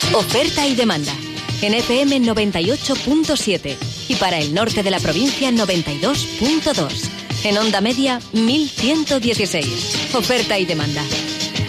Oferta y demanda. En FM 98.7 y para el norte de la provincia 92.2. En onda media 1116. Oferta y demanda.